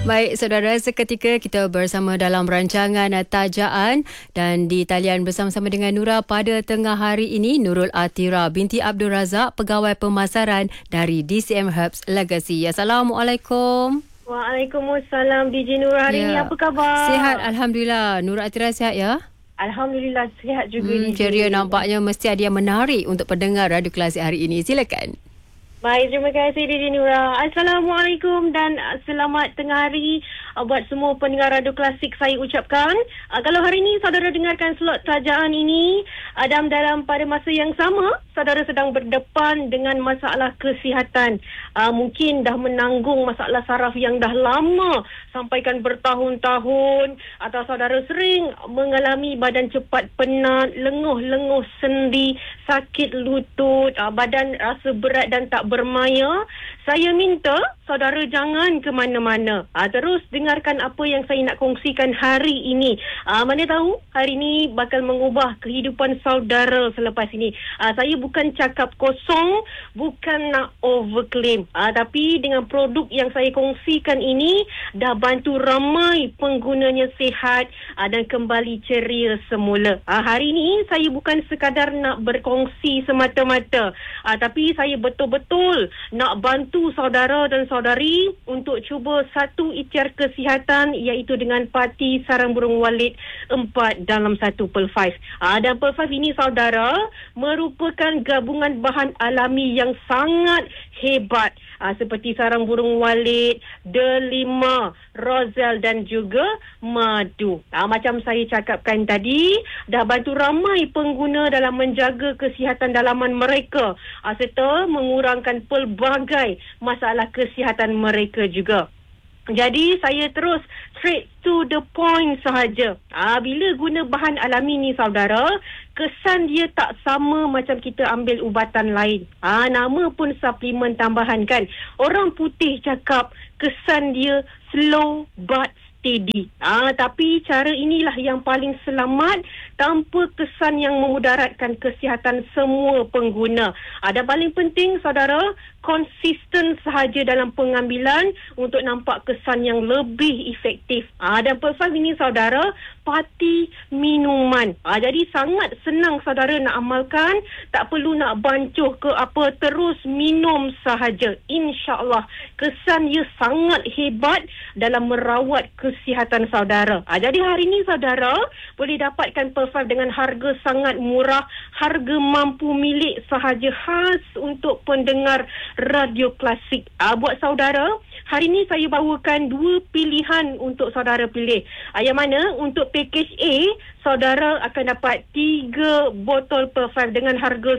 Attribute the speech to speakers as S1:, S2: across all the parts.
S1: Baik, saudara, seketika kita bersama dalam rancangan Tajaan dan di talian bersama-sama dengan Nura pada tengah hari ini, Nurul Atira binti Abdul Razak, Pegawai Pemasaran dari DCM Herbs Legacy. Assalamualaikum.
S2: Waalaikumsalam DJ Nura. Hari ni apa khabar?
S1: Sihat, Alhamdulillah. Nurul Atira sihat ya?
S2: Alhamdulillah sihat juga DJ.
S1: Ceria, nampaknya mesti ada yang menarik untuk pendengar Radio Klasik hari ini. Silakan.
S2: Baik, terima kasih DJ Nura. Assalamualaikum dan selamat tengah hari buat semua pendengar Radio Klasik saya ucapkan. Kalau hari ini saudara dengarkan slot tajaan ini dalam pada masa yang sama, saudara sedang berdepan dengan masalah kesihatan. Mungkin dah menanggung masalah saraf yang dah lama sampaikan bertahun-tahun, atau saudara sering mengalami badan cepat penat, lenguh-lenguh sendi, sakit lutut, badan rasa berat dan tak bermaya. Saya minta saudara jangan ke mana-mana. Terus dengarkan apa yang saya nak kongsikan hari ini. Mana tahu hari ini bakal mengubah kehidupan saudara selepas ini. Saya bukan cakap kosong, bukan nak overclaim. Tapi dengan produk yang saya kongsikan ini dah bantu ramai penggunanya sihat dan kembali ceria semula. Hari ini saya bukan sekadar nak berkongsi semata-mata. Tapi saya betul-betul nak bantu saudara dan saudari untuk cuba satu ikhtiar kesihatan, iaitu dengan parti sarang burung walit 4 dalam 1 per 5. Dan per 5 ini saudara merupakan gabungan bahan alami yang sangat hebat, seperti sarang burung walit, delima, rozal dan juga madu. Macam saya cakapkan tadi, dah bantu ramai pengguna dalam menjaga kesihatan dalaman mereka, serta mengurangkan pelbagai masalah kesihatan mereka juga. Jadi saya terus straight to the point sahaja. Bila guna bahan alami ni saudara, kesan dia tak sama macam kita ambil ubatan lain. Nama pun suplemen tambahan kan. Orang putih cakap kesan dia slow but steady. Tapi cara inilah yang paling selamat tanpa kesan yang memudaratkan kesihatan semua pengguna. Dan paling penting saudara, konsisten sahaja dalam pengambilan untuk nampak kesan yang lebih efektif. Dan per 5 ini saudara, parti minuman. Jadi sangat senang saudara nak amalkan, tak perlu nak bancuh ke apa, terus minum sahaja. InsyaAllah kesan ia sangat hebat dalam merawat kesihatan saudara. Jadi hari ini saudara boleh dapatkan per 5 dengan harga sangat murah, harga mampu milik sahaja, khas untuk pendengar Radio Klasik. Buat saudara, hari ini saya bawakan 2 pilihan untuk saudara pilih. Yang mana untuk package A, saudara akan dapat 3 botol per 5 dengan harga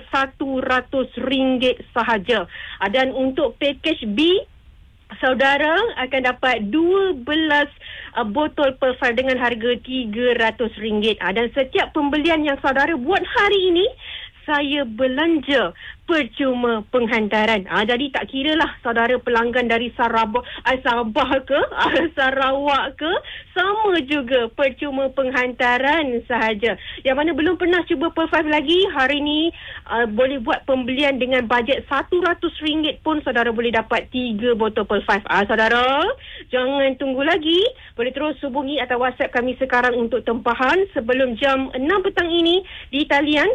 S2: RM100 sahaja. Dan untuk package B, saudara akan dapat 12 botol per 5 dengan harga RM300. Dan setiap pembelian yang saudara buat hari ini, saya belanja percuma penghantaran. Jadi tak kira lah saudara pelanggan dari Sabah ke Sarawak ke, sama juga percuma penghantaran sahaja. Yang mana belum pernah cuba per 5 lagi, hari ni boleh buat pembelian dengan bajet RM100 pun saudara boleh dapat 3 botol per 5. Saudara, jangan tunggu lagi. Boleh terus hubungi atau WhatsApp kami sekarang untuk tempahan sebelum jam 6 petang ini di talian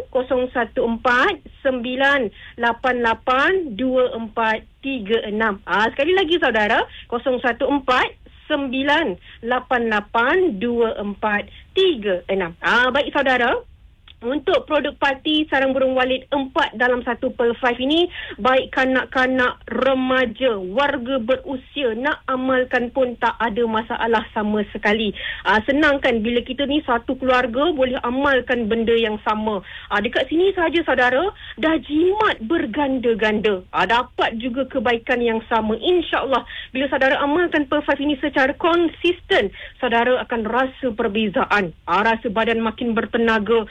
S2: 014-988-2436. Sekali lagi saudara, 014-988-2436. Baik saudara, untuk produk parti sarang burung walit 4 dalam 1 per 5 ini, baik kanak-kanak, remaja, warga berusia nak amalkan pun tak ada masalah sama sekali. Senang kan bila kita ni satu keluarga boleh amalkan benda yang sama. Dekat sini sahaja saudara, dah jimat berganda-ganda. Dapat juga kebaikan yang sama. InsyaAllah bila saudara amalkan per 5 ini secara konsisten, saudara akan rasa perbezaan. Rasa badan makin bertenaga, rasa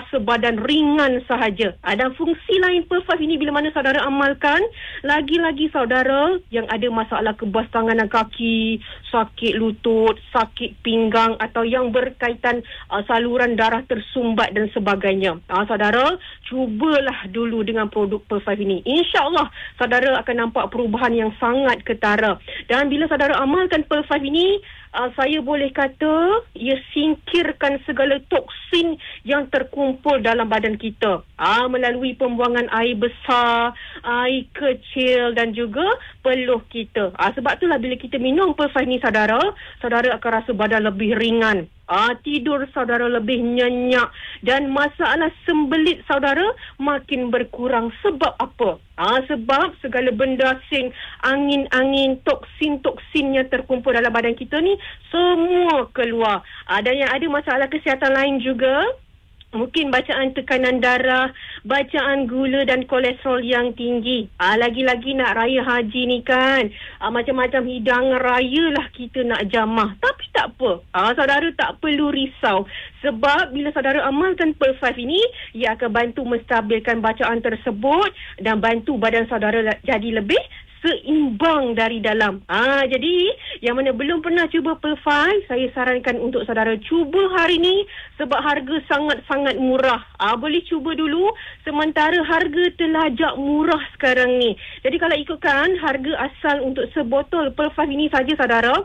S2: rasa badan ringan sahaja. Dan fungsi lain Pearl 5 ini bila mana saudara amalkan, lagi-lagi saudara yang ada masalah kebas tangan dan kaki, sakit lutut, sakit pinggang atau yang berkaitan saluran darah tersumbat dan sebagainya. Saudara, cubalah dulu dengan produk Pearl 5 ini. InsyaAllah saudara akan nampak perubahan yang sangat ketara. Dan bila saudara amalkan Pearl 5 ini, saya boleh kata ia singkirkan segala toksin yang terkumpul dalam badan kita melalui pembuangan air besar, air kecil dan juga peluh kita. Sebab itulah bila kita minum Pearl 5 ni saudara akan rasa badan lebih ringan. Tidur saudara lebih nyenyak dan masalah sembelit saudara makin berkurang. Sebab apa? Sebab segala benda asing, angin-angin, toksin-toksin yang terkumpul dalam badan kita ni semua keluar. Dan yang ada masalah kesihatan lain juga, mungkin bacaan tekanan darah, bacaan gula dan kolesterol yang tinggi. Lagi-lagi nak raya haji ni kan, macam-macam hidangan raya lah kita nak jamah. Tapi tak apa, saudara tak perlu risau. Sebab bila saudara amalkan Pearl 5 ini, ia akan bantu menstabilkan bacaan tersebut dan bantu badan saudara jadi lebih seimbang dari dalam. Jadi yang mana belum pernah cuba Pearl 5, saya sarankan untuk saudara cuba hari ni sebab harga sangat-sangat murah. Boleh cuba dulu sementara harga terlajak murah sekarang ni. Jadi kalau ikutkan harga asal untuk sebotol Pearl 5 ini saja saudara,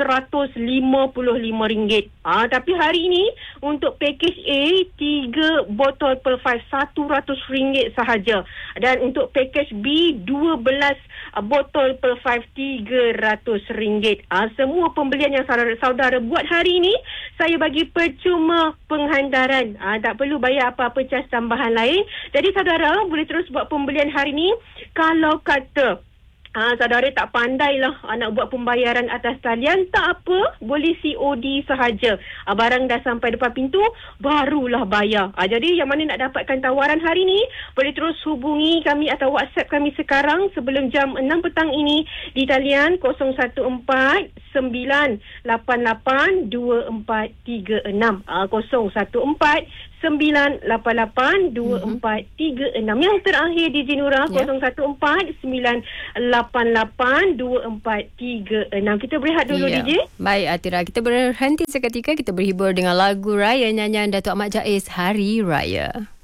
S2: RM155. Tapi hari ini untuk pakej A 3 botol Pearl 5 RM100 sahaja. Dan untuk pakej B 12 botol Pearl 5 RM300. Semua pembelian yang saudara buat hari ini saya bagi percuma penghantaran. Tak perlu bayar apa-apa cas tambahan lain. Jadi saudara boleh terus buat pembelian hari ini. Kalau kata saudara tak pandai lah nak buat pembayaran atas talian, tak apa, boleh COD sahaja. Barang dah sampai depan pintu, barulah bayar. Jadi yang mana nak dapatkan tawaran hari ni, boleh terus hubungi kami atau WhatsApp kami sekarang sebelum jam 6 petang ini di talian 014-988-2436. 014-988-2436. Yang terakhir di Zinura 014-988-2436. Kita berehat dulu DJ.
S1: Baik Atira, kita berhenti seketika, kita berhibur dengan lagu raya nyanyian Datuk Ahmad Jaiz Hari Raya.